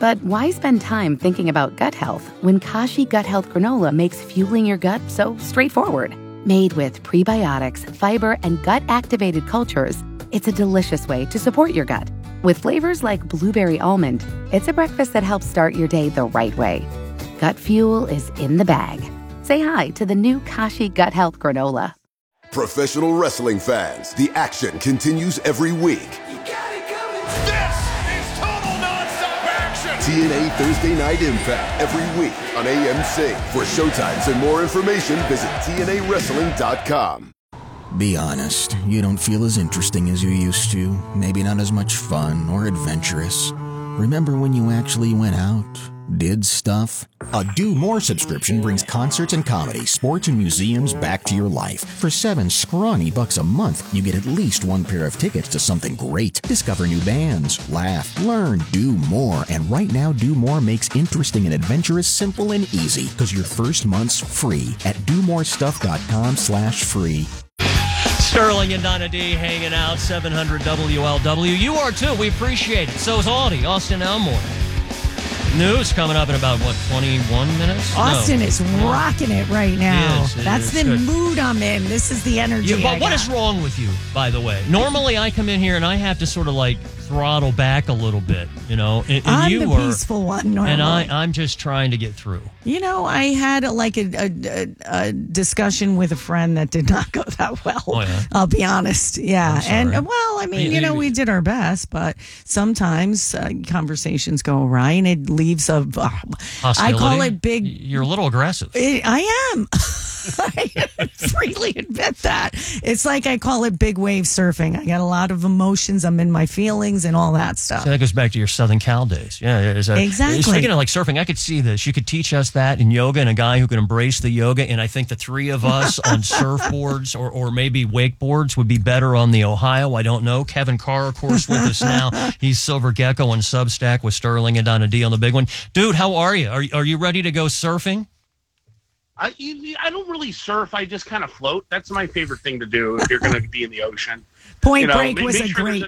But why spend time thinking about gut health when Kashi Gut Health Granola makes fueling your gut so straightforward? Made with prebiotics, fiber, and gut-activated cultures, it's a delicious way to support your gut. With flavors like blueberry almond, it's a breakfast that helps start your day the right way. Gut fuel is in the bag. Say hi to the new Kashi Gut Health Granola. Professional wrestling fans, the action continues every week. This is total non-stop action! TNA Thursday Night Impact every week on AMC. For showtimes and more information, visit TNAWrestling.com. Be honest, you don't feel as interesting as you used to. Maybe not as much fun or adventurous. Remember when you actually went out? Did stuff? A Do More subscription brings concerts and comedy, sports and museums back to your life. For $7 scrawny a month, you get at least one pair of tickets to something great. Discover new bands, laugh, learn, do more. And right now, Do More makes interesting and adventurous simple and easy because your first month's free at domorestuff.com/free. Sterling and Donna D hanging out, 700 WLW. You are too. We appreciate it. So is Audie, Austin Elmore. News coming up in about, 21 minutes? Austin is rocking it right now. That's the good mood I'm in. This is the energy. But what is wrong with you, by the way? Normally, I come in here and I have to sort of throttle back a little bit, and I'm you the peaceful one normally. And I'm just trying to get through. I had a discussion with a friend that did not go that well. Oh, yeah? I'll be honest. Yeah. And, we did our best, but sometimes conversations go awry and it leaves a... I call it big... You're a little aggressive. I am. I freely admit that. It's like I call it big wave surfing. I got a lot of emotions. I'm in my feelings and all that stuff. So that goes back to your Southern Cal days. Yeah, exactly. Speaking of surfing, I could see this. You could teach us that in yoga and a guy who could embrace the yoga. And I think the three of us on surfboards or maybe wakeboards would be better on the Ohio. I don't know. Kevin Carr, of course, with us now. He's Silver Gecko on Substack with Sterling and Donna D on the big one. Dude, how are you? Are you ready to go surfing? I don't really surf. I just kind of float. That's my favorite thing to do if you're going to be in the ocean. Point Break was a great...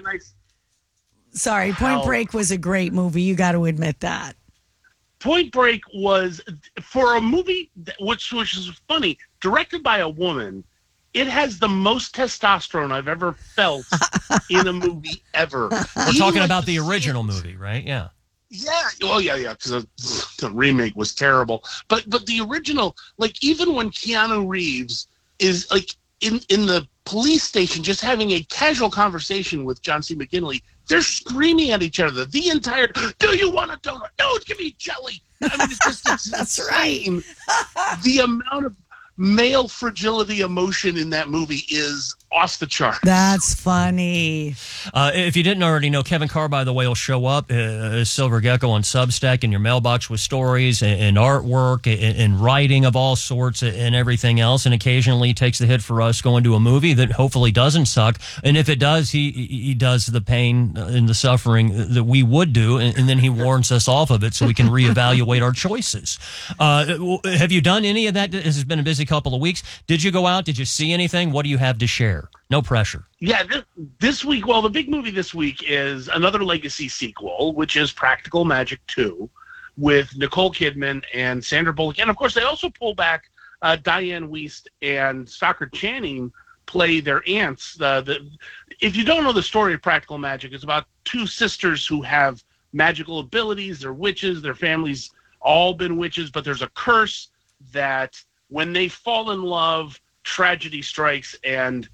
Sorry, Point Break was a great movie. You got to admit that. Point Break was, for a movie, which is funny, directed by a woman, it has the most testosterone I've ever felt in a movie ever. We're talking about the original movie, right? Yeah. Yeah. Oh, yeah, because the remake was terrible. But the original, even when Keanu Reeves is, in the police station just having a casual conversation with John C. McGinley, they're screaming at each other the entire, do you want a donut? No, give me jelly. I mean, it's That's insane. right. The amount of male fragility emotion in that movie is off the chart. That's funny. If you didn't already know, Kevin Carr, by the way, will show up as Silver Gecko on Substack in your mailbox with stories and artwork and writing of all sorts and everything else. And occasionally takes the hit for us going to a movie that hopefully doesn't suck. And if it does, he does the pain and the suffering that we would do. And then he warns us off of it so we can reevaluate our choices. Have you done any of that? This has been a busy couple of weeks. Did you go out? Did you see anything? What do you have to share? No pressure. Yeah, this week, the big movie this week is another Legacy sequel, which is Practical Magic 2 with Nicole Kidman and Sandra Bullock. And, of course, they also pull back Diane Wiest and Stockard Channing play their aunts. If you don't know the story of Practical Magic, it's about two sisters who have magical abilities. They're witches. Their families all been witches, but there's a curse that when they fall in love, tragedy strikes, and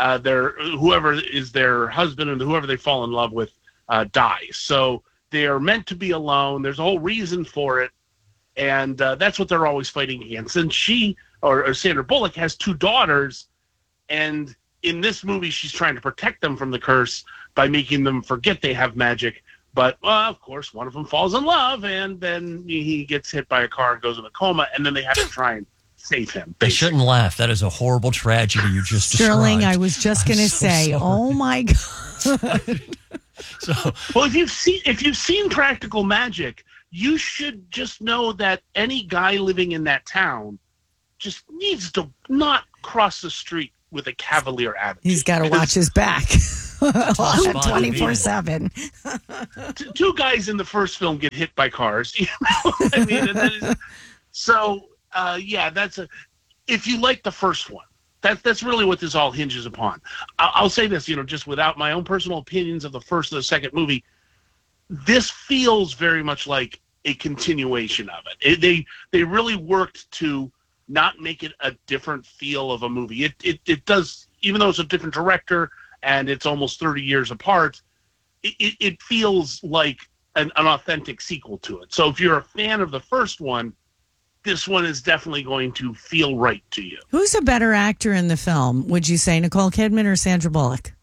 whoever is their husband and whoever they fall in love with dies. So they are meant to be alone. There's a whole reason for it, and that's what they're always fighting against. And she, or Sandra Bullock, has two daughters, and in this movie she's trying to protect them from the curse by making them forget they have magic. But, of course, one of them falls in love, and then he gets hit by a car and goes in a coma, and then they have to try and save him. They shouldn't laugh. That is a horrible tragedy you just Sterling, described. I was just going to say, sorry. Oh, my God. Well, if you've seen Practical Magic, you should just know that any guy living in that town just needs to not cross the street with a cavalier attitude. He's got to watch his back 24/7. Two guys in the first film get hit by cars. You know what I mean? If you like the first one, that's really what this all hinges upon. I'll say this, just without my own personal opinions of the first and the second movie, this feels very much like a continuation of it. They really worked to not make it a different feel of a movie. It does, even though it's a different director and it's almost 30 years apart, it feels like an authentic sequel to it. So if you're a fan of the first one, this one is definitely going to feel right to you. Who's a better actor in the film? Would you say Nicole Kidman or Sandra Bullock?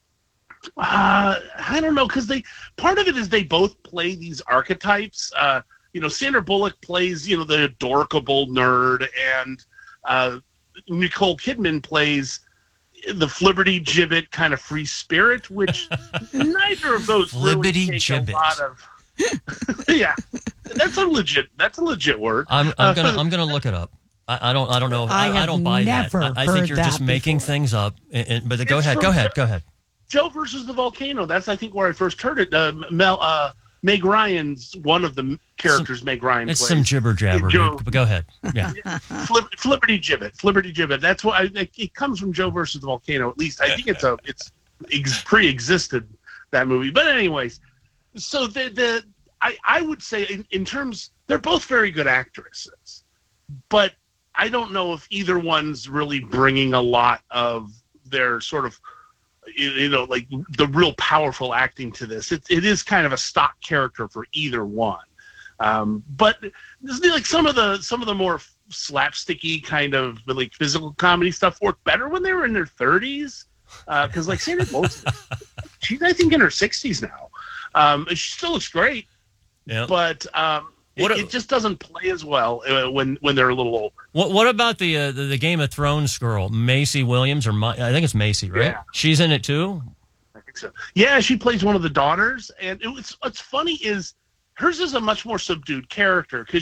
I don't know, because part of it is they both play these archetypes. Sandra Bullock plays, the adorkable nerd, and Nicole Kidman plays the flibberty-gibbet kind of free spirit, which neither of those really take a lot of. Yeah, that's a legit word. I'm gonna look it up. I don't know. I don't buy that. I think you're just making things up. But go ahead. Joe versus the volcano. That's, I think, where I first heard it. Meg Ryan's one of the characters. Meg Ryan. It's plays. some jibber jabber. But go ahead. Yeah. Flibberty gibbet. That's why it comes from Joe versus the volcano. At least I think it's pre-existed, that movie. But anyways, so I would say in terms, they're both very good actresses, but I don't know if either one's really bringing a lot of their sort of, like the real powerful acting to this. It is kind of a stock character for either one. But like some of the more slapsticky kind of like physical comedy stuff worked better when they were in their 30s. Because like Sandra Bullock, she's I think in her 60s now. She still looks great. Yeah. But it just doesn't play as well when they're a little older. What about the Game of Thrones girl, Macy Williams, I think it's Macy, right? Yeah. She's in it too? I think so. Yeah, she plays one of the daughters, and what's funny is hers is a much more subdued character, because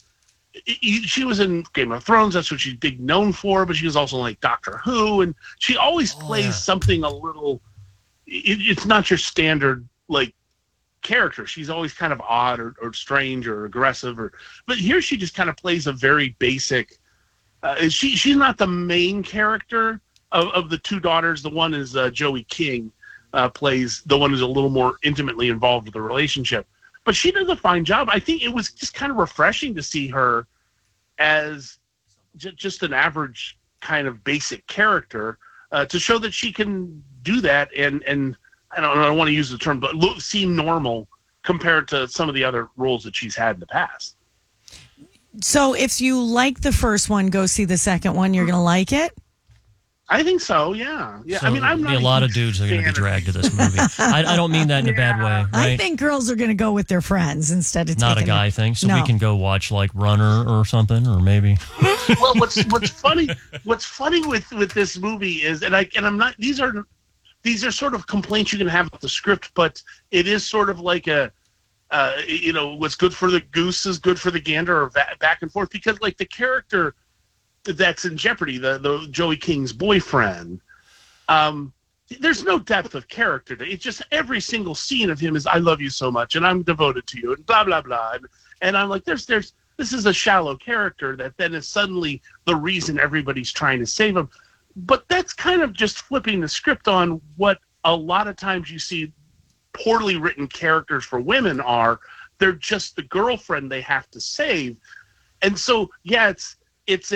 she was in Game of Thrones, that's what she's big known for, but she was also like Doctor Who, and she always plays something a little, it's not your standard like character. She's always kind of odd or strange or aggressive, but here she just kind of plays a very basic. She's not the main character of the two daughters. The one is Joey King, plays the one who's a little more intimately involved with the relationship, but she does a fine job. I think it was just kind of refreshing to see her as just an average kind of basic character, to show that she can do that and I don't want to use the term, but seem normal compared to some of the other roles that she's had in the past. So if you like the first one, go see the second one. You're going to like it? I think so, yeah. So I mean, I'm not a lot of dudes are going to be dragged to this movie. I don't mean that in a bad way, right? I think girls are going to go with their friends instead of not a guy thing. So we can go watch like Runner or something, or maybe. Well, what's funny with this movie is, and I'm not. These are sort of complaints you can have with the script, but it is sort of like what's good for the goose is good for the gander, or back and forth, because like the character that's in jeopardy, the Joey King's boyfriend, there's no depth of character. It's just every single scene of him is, I love you so much and I'm devoted to you and blah, blah, blah. And I'm like, this is a shallow character that then is suddenly the reason everybody's trying to save him. But that's kind of just flipping the script on what a lot of times you see poorly written characters for women are. They're just the girlfriend they have to save. And so, yeah, it's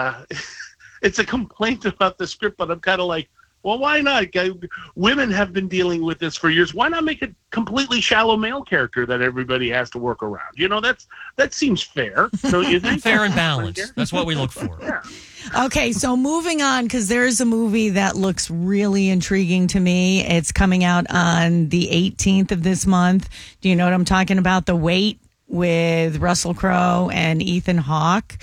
a complaint about the script, but I'm kind of like, well, why not? Women have been dealing with this for years. Why not make a completely shallow male character that everybody has to work around? That seems fair. Don't you think? Fair and balanced. That's what we look for. Yeah. Okay, so moving on, because there's a movie that looks really intriguing to me. It's coming out on the 18th of this month. Do you know what I'm talking about? The Wait, with Russell Crowe and Ethan Hawke.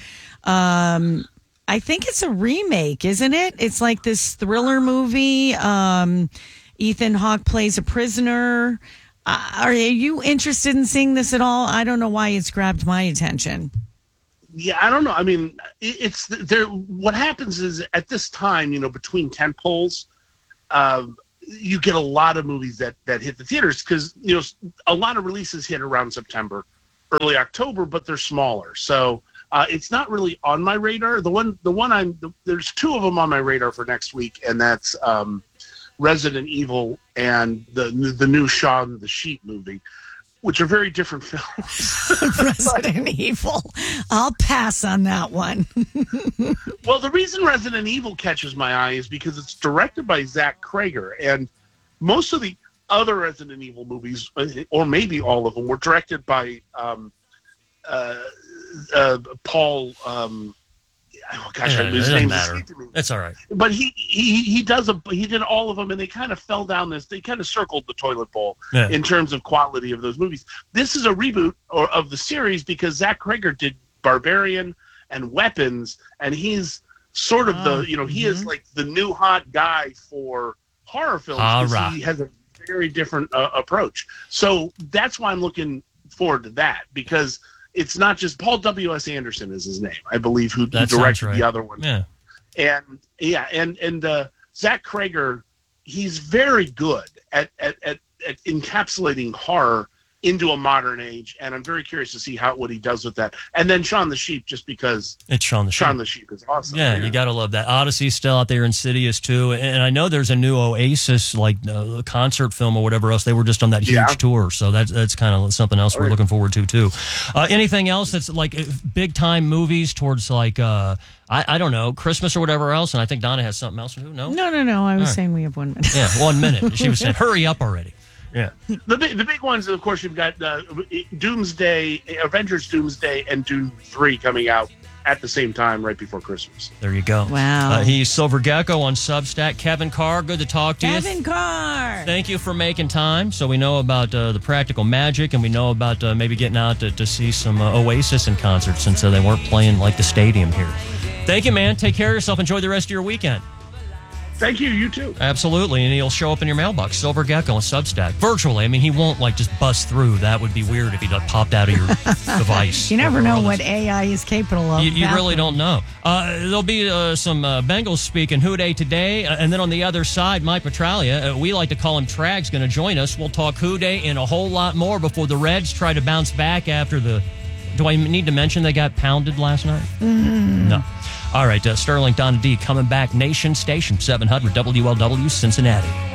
I think it's a remake, isn't it? It's like this thriller movie. Ethan Hawke plays a prisoner. Are you interested in seeing this at all? I don't know why it's grabbed my attention. Yeah, I don't know. I mean, it's there. What happens is at this time, between tent poles, you get a lot of movies that hit the theaters because a lot of releases hit around September, early October, but they're smaller. So it's not really on my radar. There's two of them on my radar for next week, and that's Resident Evil and the new Shaun the Sheep movie, which are very different films. Resident Evil. I'll pass on that one. Well, the reason Resident Evil catches my eye is because it's directed by Zach Cregger, and most of the other Resident Evil movies, or maybe all of them, were directed by Paul. His name escaped me. That's all right. But he did all of them, and they kind of fell down this. They kind of circled the toilet bowl in terms of quality of those movies. This is a reboot of the series because Zach Cregger did Barbarian and Weapons, and he's sort of he is like the new hot guy for horror films. Right. He has a very different approach. So that's why I'm looking forward to that, because it's not just Paul W.S. Anderson is his name, I believe, who directed the other one. Yeah. And Zach Cregger, he's very good at encapsulating horror into a modern age, and I'm very curious to see what he does with that. And then Shaun the Sheep, just because it's Shaun the Sheep. Shaun the Sheep is awesome. Yeah, you got to love that. Odyssey's still out there, Insidious too, and I know there's a new Oasis concert film or whatever else. They were just on that huge tour, so that's kind of something else we're looking forward to too. Anything else that's like big time movies towards like I don't know, Christmas or whatever else? And I think Donna has something else to do. No. I was saying we have 1 minute. Yeah, 1 minute. She was saying, hurry up already. Yeah. The big ones, of course, you've got Doomsday, Avengers Doomsday, and Dune 3 coming out at the same time right before Christmas. There you go. Wow. He's Silver Gecko on Substack. Kevin Carr, good to talk to you. Kevin Carr. Thank you for making time. So we know about the practical magic, and we know about maybe getting out to see some Oasis in concert since they weren't playing like the stadium here. Thank you, man. Take care of yourself. Enjoy the rest of your weekend. Thank you. You too. Absolutely. And he'll show up in your mailbox. Silver Gecko on Substack. Virtually. I mean, he won't just bust through. That would be weird if he popped out of your device. You never know what AI is capable of. You really don't know. There'll be some Bengals speaking Who Dey today. And then on the other side, Mike Petraglia, we like to call him Trag's going to join us. We'll talk Who Dey and a whole lot more before the Reds try to bounce back after the... Do I need to mention they got pounded last night? No. All right, Sterling, Donna D coming back. Nation Station 700 WLW Cincinnati.